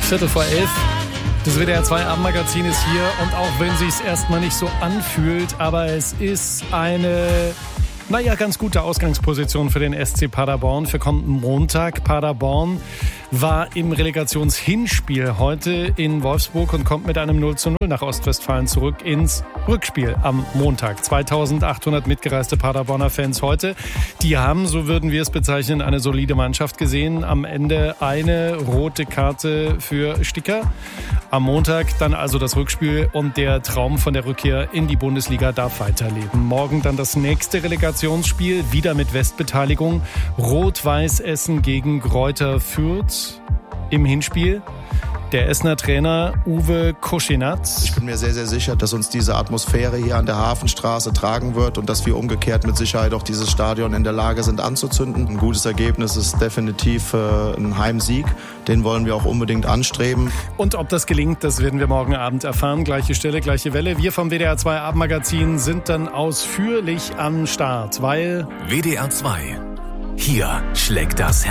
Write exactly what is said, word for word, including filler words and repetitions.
Viertel vor elf. Das W D R zwei Abendmagazin ist hier und auch wenn es sich erstmal nicht so anfühlt, aber es ist eine, naja, ganz gute Ausgangsposition für den S C Paderborn für kommenden Montag. Paderborn war im Relegationshinspiel heute in Wolfsburg und kommt mit einem null zu null nach Ostwestfalen zurück ins Rückspiel am Montag. zweitausendachthundert mitgereiste Paderborner Fans heute. Die haben, so würden wir es bezeichnen, eine solide Mannschaft gesehen. Am Ende eine rote Karte für Sticker. Am Montag dann also das Rückspiel und der Traum von der Rückkehr in die Bundesliga darf weiterleben. Morgen dann das nächste Relegationsspiel, wieder mit Westbeteiligung. Rot-Weiß Essen gegen Greuther Fürth im Hinspiel. Der Essener Trainer Uwe Koschinatz. Ich bin mir sehr, sehr sicher, dass uns diese Atmosphäre hier an der Hafenstraße tragen wird und dass wir umgekehrt mit Sicherheit auch dieses Stadion in der Lage sind anzuzünden. Ein gutes Ergebnis ist definitiv äh, ein Heimsieg. Den wollen wir auch unbedingt anstreben. Und ob das gelingt, das werden wir morgen Abend erfahren. Gleiche Stelle, gleiche Welle. Wir vom W D R zwei Abendmagazin sind dann ausführlich am Start, weil... W D R zwei. Hier schlägt das